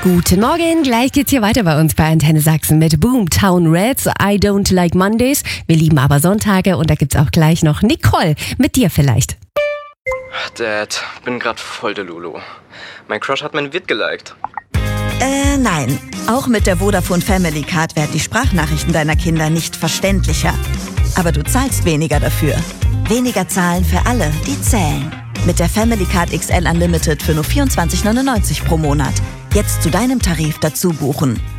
Guten Morgen, gleich geht's hier weiter bei uns bei Antenne Sachsen mit Boomtown Rats, I Don't Like Mondays. Wir lieben aber Sonntage und da gibt's auch gleich noch Nicole, mit dir vielleicht. Dad, bin grad voll der Lulu. Mein Crush hat mein Vid geliked. Nein. Auch mit der Vodafone Family Card werden die Sprachnachrichten deiner Kinder nicht verständlicher. Aber du zahlst weniger dafür. Weniger zahlen für alle, die zählen. Mit der Family Card XL Unlimited für nur 24,99 pro Monat. Jetzt zu deinem Tarif dazu buchen.